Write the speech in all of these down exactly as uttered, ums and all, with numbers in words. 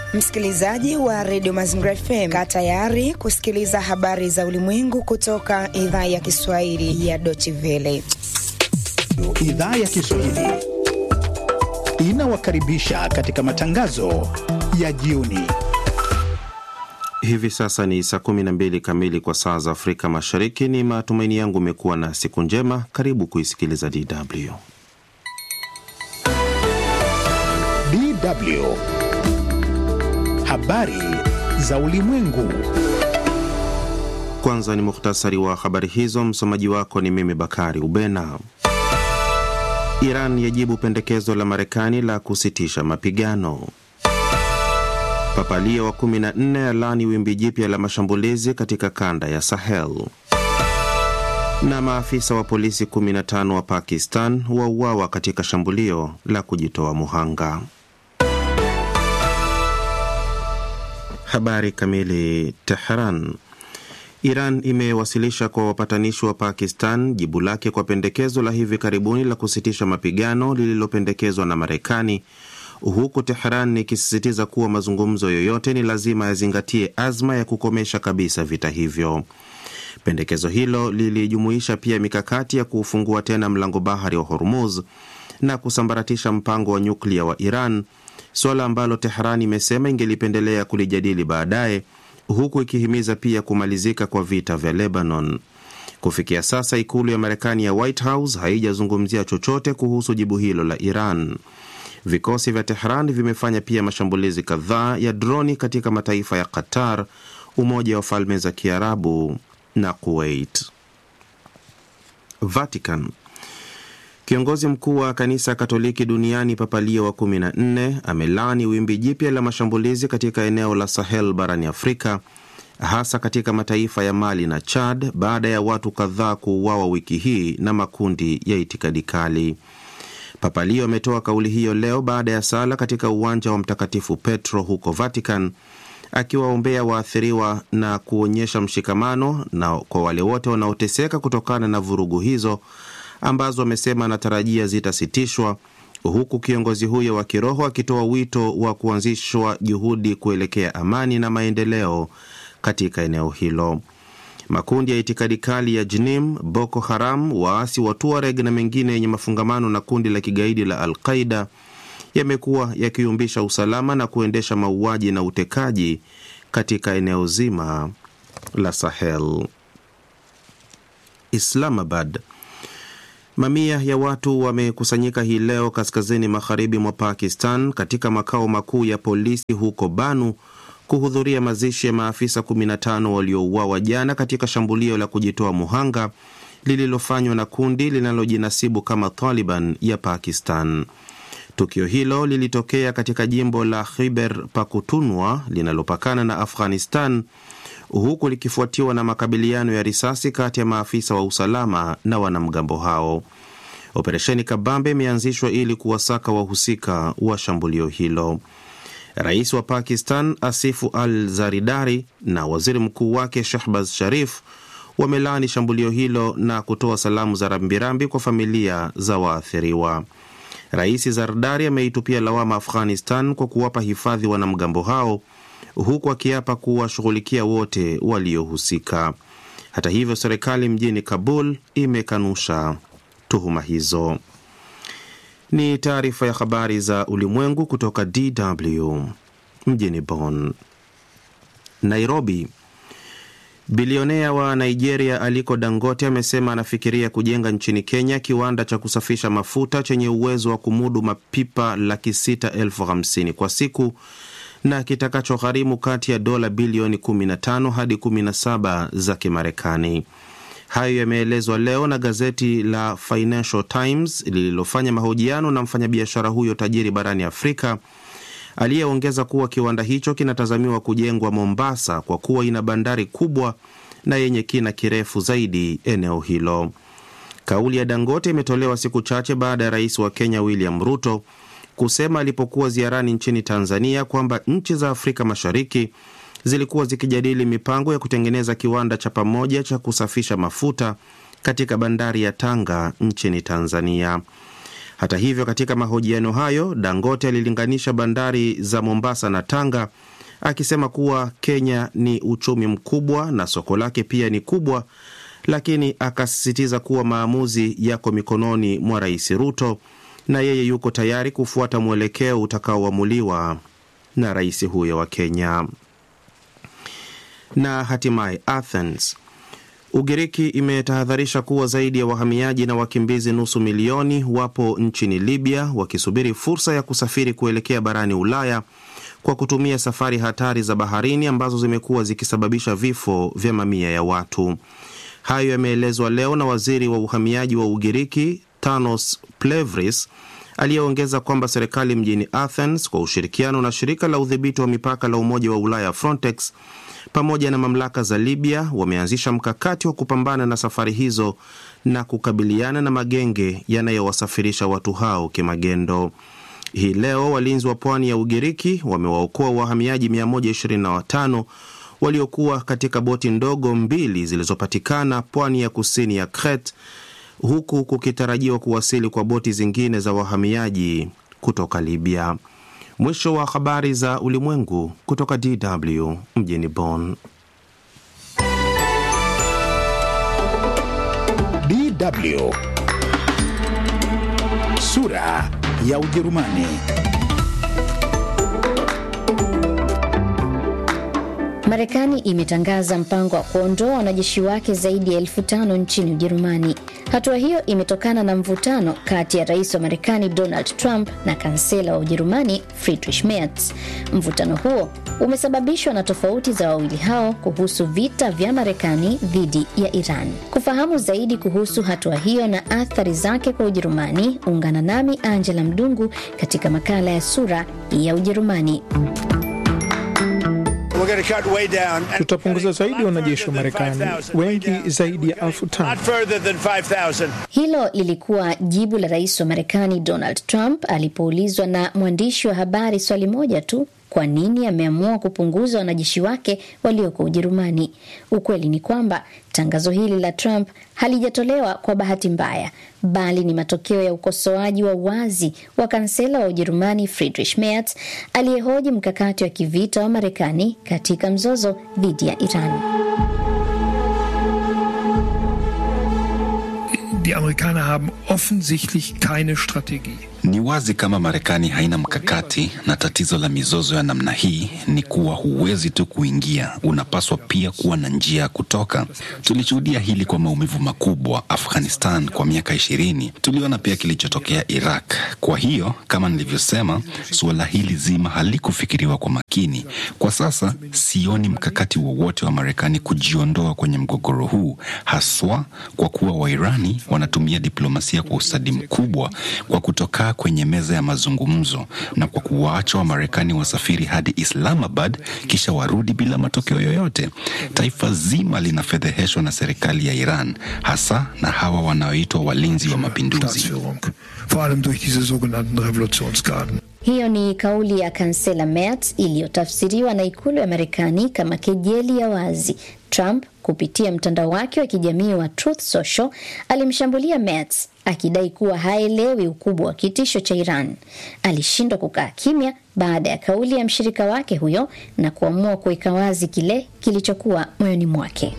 Msikilizaji wa Radio Mazingira F M, kaa tayari kusikiliza habari za ulimwengu kutoka idhaa ya Kiswahili ya Deutsche Welle. Idhaa ya Kiswahili inawakaribisha katika matangazo ya jioni. Hivi sasa ni saa kumi na mbili kamili kwa saa za Afrika Mashariki. Ni matumaini yangu umekuwa na siku njema. Karibu kuisikiliza D W. D W. Habari za ulimwengu. Kwanza ni mukhtasari wa habari hizo. Msomaji wako ni mimi Bakari Ubena. Iran yajibu pendekezo la Marekani la kusitisha mapigano. Papa Leo wa kumi na nne alani wimbi jipya la mashambulizi katika kanda ya Sahel. Na maafisa wa polisi kumi na tano wa Pakistan wauawa katika shambulio la kujitoa muhanga. Habari kamili. Tehran. Iran imewasilisha kwa wapatanishi wa Pakistan jibu lake kwa pendekezo la hivi karibuni la kusitisha mapigano lililopendekezwa na Marekani, huku Tehran ikisisitiza kuwa mazungumzo yoyote ni lazima yazingatie azma ya kukomesha kabisa vita hivyo. Pendekezo hilo lilijumuisha pia mikakati ya kufungua tena mlango bahari wa Hormuz na kusambaratisha mpango wa nyuklia wa Iran, swala ambalo Tehran imesema ingelipendelea kulijadili baadaye, huku ikihimiza pia kumalizika kwa vita vya Lebanon. Kufikia sasa ikulu ya Marekani ya White House haijazungumzia chochote kuhusu jibu hilo la Iran. Vikosi vya Tehran vimefanya pia mashambulizi kadhaa ya droni katika mataifa ya Qatar, Umoja wa Falme za Kiarabu na Kuwait. Vatican. Kiongozi mkuu wa kanisa Katoliki duniani Papa Leo wa kumi na nne amelani wimbi jipya la mashambulizi katika eneo la Sahel barani Afrika, hasa katika mataifa ya Mali na Chad, baada ya watu kadhaa kuuawa wiki hii na makundi ya itikadi kali. Papa Leo ametoa kauli hiyo leo baada ya sala katika uwanja wa Mtakatifu Petro huko Vatican, akiwaombea waathiriwa na kuonyesha mshikamano na kwa wale wote wanaoteseka kutokana na vurugu hizo ambazo amesema anatarajia zitasitishwa, huku kiongozi huyo wa kiroho akitoa wito wa kuanzishwa juhudi kuelekea amani na maendeleo katika eneo hilo. Makundi ya itikadi kali ya Jenim, Boko Haram, waasi wa Tuareg na mengine yenye mafungamano na kundi la kigaidi la Al-Qaeda yamekuwa yakiumbisha usalama na kuendesha mauaji na utekaji katika eneo zima la Sahel. Islamabad. Mamia ya watu wamekusanyika hii leo kaskazini magharibi mwa Pakistan katika makao makuu ya polisi huko Banu kuhudhuria mazishi ya maafisa kumi na tano waliouawa jana katika shambulio la kujitoa muhanga lililofanywa na kundi linalojinasibu kama Taliban ya Pakistan. Tukio hilo lilitokea katika jimbo la Khyber Pakhtunkhwa linalopakana na Afghanistan, huku likifuatiwa na makabiliano ya risasi kati ya maafisa wa usalama na wanamgambo hao. Operesheni kabambe imeanzishwa ili kuwasaka wahusika wa shambulio hilo. Rais wa Pakistan Asifu Al-Zaridari na waziri mkuu wake Shahbaz Sharif wamelaani shambulio hilo na kutoa salamu za rambirambi kwa familia za waathiriwa. Rais Zardari ameitupia lawama Afghanistan kwa kuwapa hifadhi wanamgambo hao, huku akiapa kuwashughulikia wote waliohusika. Hata hivyo, serikali mjini Kabul imekanusha tuhuma hizo. Ni taarifa ya habari za ulimwengu kutoka D W mjini Bonn. Nairobi. Bilionea wa Nigeria Aliko Dangote amesema anafikiria kujenga nchini Kenya kiwanda cha kusafisha mafuta chenye uwezo wa kumudu mapipa laki sita elfu hamsini kwa siku na kitakacho gharimu kati ya dola bilioni kumi na tano hadi kumi na saba za Kimarekani. Hayo yameelezwa leo na gazeti la Financial Times lililofanya mahojiano na mfanyabiashara huyo tajiri barani Afrika, aliyeongeza kuwa kiwanda hicho kinatazamiwa kujengwa Mombasa kwa kuwa ina bandari kubwa na yenye kina kirefu zaidi eneo hilo. Kauli ya Dangote imetolewa siku chache baada ya rais wa Kenya William Ruto kusema alipokuwa ziarani nchini Tanzania kwamba nchi za Afrika Mashariki zilikuwa zikijadili mipango ya kutengeneza kiwanda cha pamoja cha kusafisha mafuta katika bandari ya Tanga nchini Tanzania. Hata hivyo, katika mahojiano hayo, Dangote alilinganisha bandari za Mombasa na Tanga, akisema kuwa Kenya ni uchumi mkubwa na soko lake pia ni kubwa, lakini akasisitiza kuwa maamuzi yako mikononi mwa Rais Ruto na yeye yuko tayari kufuata mwelekeo utakaoamuliwa na rais huyo wa Kenya. Na hatimaye Athens. Ugiriki imetahadharisha kuwa zaidi ya wahamiaji na wakimbizi nusu milioni wapo nchini Libya wakisubiri fursa ya kusafiri kuelekea barani Ulaya kwa kutumia safari hatari za baharini ambazo zimekuwa zikisababisha vifo vya mamia ya watu. Hayo yameelezwa leo na waziri wa uhamiaji wa Ugiriki, Tanos Plevris, aliyeongeza kwamba serikali mjini Athens kwa ushirikiano na shirika la udhibiti wa mipaka la Umoja wa Ulaya Frontex pamoja na mamlaka za Libya wameanzisha mkakati wa kupambana na safari hizo na kukabiliana na magenge yanayowasafirisha watu hao kimagendo. Hii leo walinzi wa pwani ya Ugiriki wamewaokoa wahamiaji mia moja ishirini na watano waliokuwa katika boti ndogo mbili zilizopatikana pwani ya kusini ya Crete, huku kukitarajiwa kuwasili kwa boti zingine za wahamiaji kutoka Libya. Mwisho wa habari za ulimwengu kutoka D W mjini Bonn. D W Sura ya Ujerumani. Marekani imetangaza mpango wa kuondoa wanajeshi wake zaidi ya elfu tano nchini Ujerumani. Hatua hiyo imetokana na mvutano kati ya rais wa Marekani Donald Trump na kansela wa Ujerumani Friedrich Merz. Mvutano huo umesababishwa na tofauti za wawili hao kuhusu vita vya Marekani dhidi ya Iran. Kufahamu zaidi kuhusu hatua hiyo na athari zake kwa Ujerumani, ungana nami Angela Mdungu katika makala ya Sura ya Ujerumani. Tutapunguza zaidi wanajeshi wa Marekani, wengi zaidi ya elfu tano. Hilo lilikuwa jibu la rais wa Marekani Donald Trump alipoulizwa na mwandishi wa habari swali moja tu: kwa nini ameamua kupunguza wanajeshi wake walioko Ujerumani? Ukweli ni kwamba tangazo hili la Trump halijatolewa kwa bahati mbaya, bali ni matokeo ya ukosoaji wa wazi wa kansela wa Ujerumani Friedrich Merz, aliyehoji mkakati wa kivita wa Marekani katika mzozo dhidi ya Iran. Die Amerikaner haben offensichtlich keine Strategie. Ni wazi kama Marekani haina mkakati, na tatizo la mizozo ya namna hii ni kuwa huwezi tu kuingia, unapaswa pia kuwa na njia ya kutoka. Tulishuhudia hili kwa maumivu makubwa Afghanistan kwa miaka ishirini. Tuliona pia kilichotokea Iraq. Kwa hiyo, kama nilivyosema, suala hili zima halikufikiriwa kwa makini. Kwa sasa, sioni mkakati wowote wa Marekani kujiondoa kwenye mgogoro huu, haswa kwa kuwa Wairani wanatumia diplomasia kwa ustadi mkubwa kwa kutoka kwenye meza ya mazungumzo na kwa kuwaacha wa Marekani wasafiri hadi Islamabad kisha warudi bila matokeo yoyote. Taifa zima linafedheheshwa na serikali ya Iran, hasa na hawa wanaoitwa walinzi wa mapinduzi. Hiyo ni kauli ya kansela Merz iliyotafsiriwa na ikulu ya Marekani kama kejeli ya wazi. Trump kupitia mtandao wake wa kijamii wa Truth Social alimshambulia Merz akidai kuwa haelewi ukubwa wa kitisho cha Iran. Alishindwa kukaa kimya baada ya kauli ya mshirika wake huyo na kuamua kuweka wazi kile kilichokuwa moyoni mwake.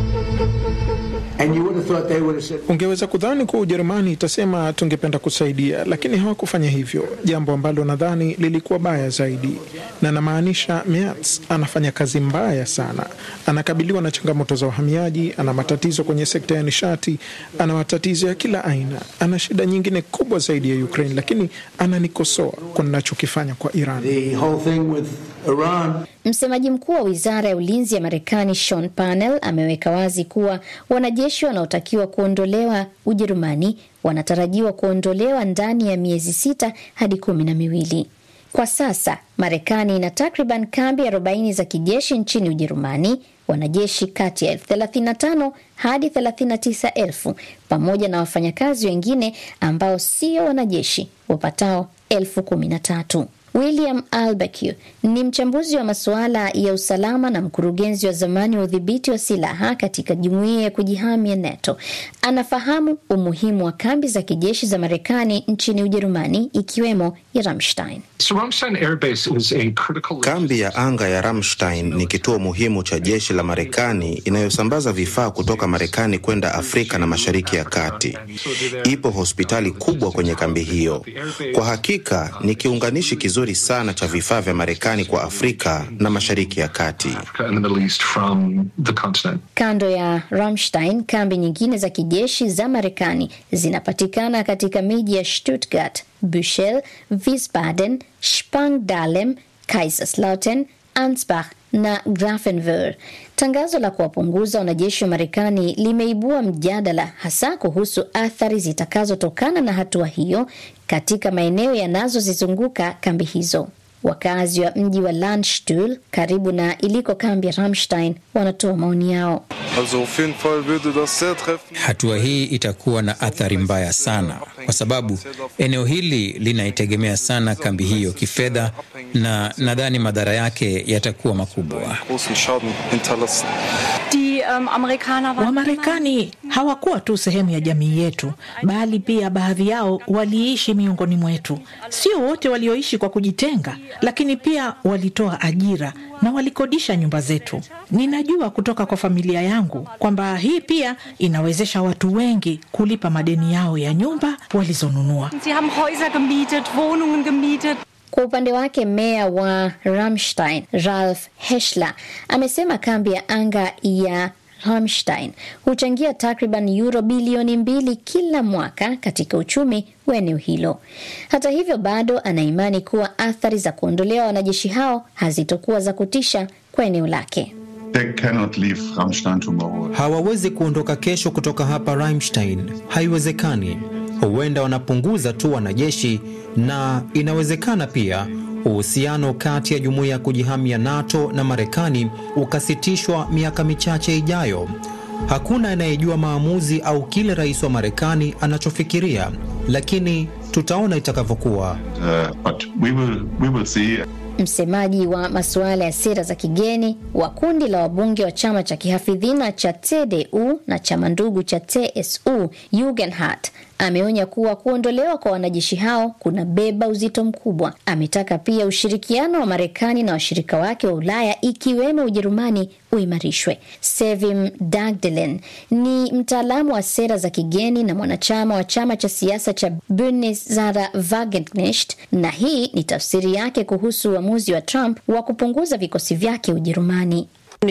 Ungeweza kudhani kuwa Ujerumani itasema tungependa kusaidia, lakini hawakufanya hivyo, jambo ambalo nadhani lilikuwa baya zaidi. Na namaanisha Merz anafanya kazi mbaya sana. Anakabiliwa na changamoto za uhamiaji, ana matatizo kwenye sekta ya nishati, ana matatizo ya kila aina. Ana shida nyingine kubwa zaidi ya Ukraine, lakini ananikosoa kwa ninachokifanya kwa Iran. The whole thing with Iran. Msemaji mkuu wa Wizara ya Ulinzi ya Marekani Sean Parnell ameweka wazi kuwa wanajeshi wanaotakiwa kuondolewa Ujerumani wanatarajiwa kuondolewa ndani ya miezi sita hadi kumi na miwili. Kwa sasa, Marekani ina takriban kambi arobaini za kijeshi nchini Ujerumani, wanajeshi kati ya elfu thelathini na tano hadi thelathini na tisa elfu, pamoja na wafanyakazi wengine ambao sio wanajeshi wapatao elfu kumi na tatu. William Albeck ni mchambuzi wa masuala ya usalama na mkurugenzi wa zamani wa udhibiti wa silaha katika jumuiya ya kujihami ya NATO. Anafahamu umuhimu wa kambi za kijeshi za Marekani nchini Ujerumani, ikiwemo ya Ramstein. Kambi ya anga ya Ramstein ni kituo muhimu cha jeshi la Marekani inayosambaza vifaa kutoka Marekani kwenda Afrika na Mashariki ya Kati. Ipo hospitali kubwa kwenye kambi hiyo. Kwa hakika ni kiunganishi kizuri sana cha vifaa vya Marekani kwa Afrika na Mashariki ya Kati. Kando ya Ramstein, kambi nyingine za kijeshi za Marekani zinapatikana katika miji ya Stuttgart, Büchel, Wiesbaden, Spangdahlem, Kaiserslautern, Ansbach na Grafenwöhr. Tangazo la kuwapunguza wanajeshi wa Marekani limeibua mjadala, hasa kuhusu athari zitakazotokana na hatua hiyo katika maeneo yanazozizunguka kambi hizo. Wakazi wa mji wa Landstuhl karibu na iliko kambi ya Ramstein wanatoa maoni yao. Hatua hii itakuwa na athari mbaya sana, kwa sababu eneo hili linaitegemea sana kambi hiyo kifedha, na nadhani madhara yake yatakuwa makubwa. Wamarekani hawakuwa tu sehemu ya jamii yetu, bali pia baadhi yao waliishi miongoni mwetu. Sio wote walioishi kwa kujitenga, lakini pia walitoa ajira na walikodisha nyumba zetu. Ninajua kutoka kwa familia yangu kwamba hii pia inawezesha watu wengi kulipa madeni yao ya nyumba walizonunua. Kwa upande wake, meya wa Ramstein, Ralf Heschler, amesema kambi ya anga ya Ramstein huchangia takriban euro bilioni mbili kila mwaka katika uchumi wa eneo hilo. Hata hivyo, bado anaimani kuwa athari za kuondolewa wanajeshi hao hazitokuwa za kutisha kwa eneo lake. Hawawezi kuondoka kesho kutoka hapa Ramstein. Haiwezekani. Huenda wanapunguza tu wanajeshi, na inawezekana pia uhusiano kati ya jumuiya ya kujihami ya NATO na Marekani ukasitishwa miaka michache ijayo. Hakuna anayejua maamuzi au kile rais wa Marekani anachofikiria, lakini tutaona itakavyokuwa. Uh, but we will, we will see. Msemaji wa masuala ya sera za kigeni wa kundi la wabunge wa chama cha kihafidhina cha C D U na chama ndugu cha T S U, Jürgen Hart, ameonya kuwa kuondolewa kwa wanajeshi hao kuna beba uzito mkubwa. Ametaka pia ushirikiano wa Marekani na washirika wake wa Ulaya ikiwemo Ujerumani uimarishwe. Sevim Dagdelen ni mtaalamu wa sera za kigeni na mwanachama wa chama cha siasa cha Bündnis Sarah Wagenknecht, na hii ni tafsiri yake kuhusu uamuzi wa Trump wa kupunguza vikosi vyake Ujerumani.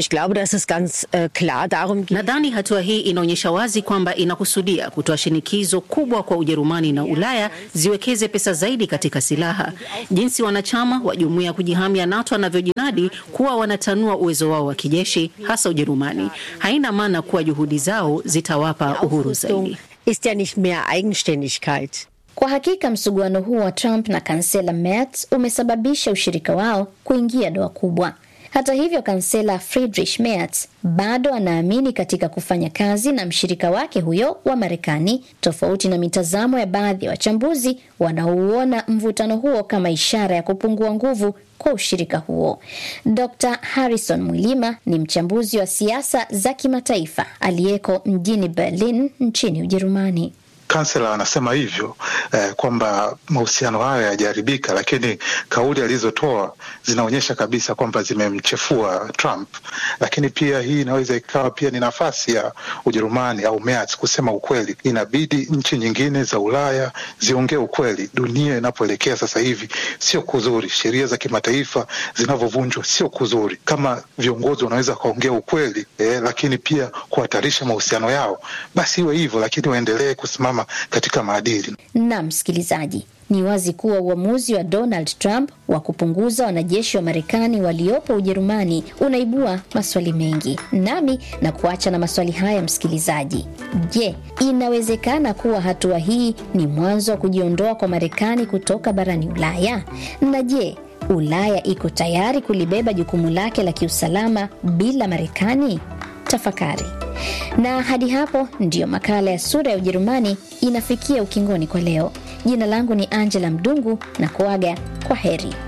Nadhani hatua hii inaonyesha wazi kwamba inakusudia kutoa shinikizo kubwa kwa Ujerumani na Ulaya ziwekeze pesa zaidi katika silaha. Jinsi wanachama wa jumuiya ya kujihami ya NATO wanavyojinadi kuwa wanatanua uwezo wao wa kijeshi, hasa Ujerumani, haina maana kuwa juhudi zao zitawapa uhuru zaidi. Kwa hakika msuguano huu wa Trump na kansela Merz umesababisha ushirika wao kuingia doa kubwa. Hata hivyo, kansela Friedrich Merz bado anaamini katika kufanya kazi na mshirika wake huyo wa Marekani, tofauti na mitazamo ya baadhi ya wachambuzi wanaouona mvutano huo kama ishara ya kupungua nguvu kwa ushirika huo. Doctor Harrison Mwilima ni mchambuzi wa siasa za kimataifa aliyeko mjini Berlin nchini Ujerumani. Kansela anasema hivyo eh, kwamba mahusiano hayo yajaribika, lakini kauli alizotoa zinaonyesha kabisa kwamba zimemchefua Trump. Lakini pia hii inaweza ikawa pia ni nafasi ya Ujerumani au Merz kusema ukweli. Inabidi nchi nyingine za Ulaya ziongee ukweli. Dunia inapoelekea sasa hivi sio kuzuri, sheria za kimataifa zinavyovunjwa sio kuzuri. Kama viongozi wanaweza kaongea ukweli eh, lakini pia kuhatarisha mahusiano yao, basi iwe hivyo, lakini waendelee kusimama katika maadili. Na msikilizaji, ni wazi kuwa uamuzi wa Donald Trump wa kupunguza wanajeshi wa Marekani waliopo Ujerumani unaibua maswali mengi. Nami na kuacha na maswali haya msikilizaji. Je, inawezekana kuwa hatua hii ni mwanzo wa kujiondoa kwa Marekani kutoka barani Ulaya? Na je, Ulaya iko tayari kulibeba jukumu lake la kiusalama bila Marekani? Tafakari. Na hadi hapo ndiyo makala ya Sura ya Ujerumani inafikia ukingoni kwa leo. Jina langu ni Angela Mdungu na kuaga kwa heri.